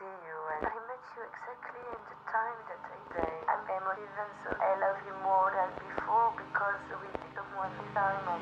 see you, and I met you exactly in the time that I say I'm emotive, and so I love you more than before because we become one time.